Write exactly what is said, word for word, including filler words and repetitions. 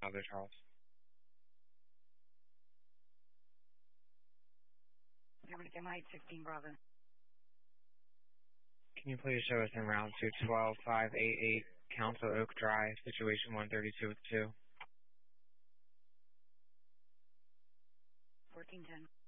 Other Charles. Everything light, sixteen Bravo. Can you please show us in round two twelve five eight eight Council Oak Drive, situation one thirty-two with two? fourteen ten.